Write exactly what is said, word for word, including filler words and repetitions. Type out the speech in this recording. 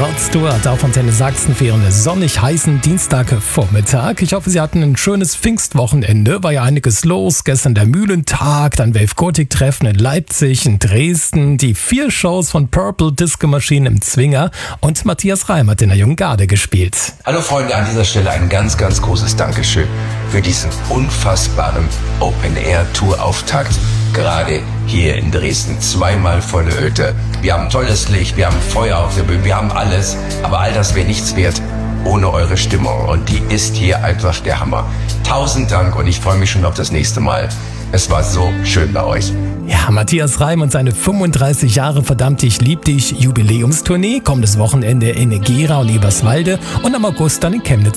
Rod Stewart auf Antenne Sachsen für einen sonnig heißen Dienstagvormittag. Ich hoffe, Sie hatten ein schönes Pfingstwochenende. War ja einiges los. Gestern der Mühlentag, dann Wave Gothic Treffen in Leipzig, in Dresden, die vier Shows von Purple Disco Machine im Zwinger und Matthias Reim hat in der Jungen Garde gespielt. Hallo Freunde, an dieser Stelle ein ganz, ganz großes Dankeschön für diesen unfassbaren Open-Air-Tour-Auftakt. Gerade hier in Dresden, zweimal volle Hütte. Wir haben tolles Licht, wir haben Feuer auf der Bühne, wir haben alles. Aber all das wäre nichts wert ohne eure Stimmung. Und die ist hier einfach der Hammer. Tausend Dank und ich freue mich schon auf das nächste Mal. Es war so schön bei euch. Ja, Matthias Reim und seine fünfunddreißig Jahre Verdammt, ich lieb dich Jubiläumstournee. Kommendes Wochenende in Gera und Eberswalde und am August dann in Chemnitz.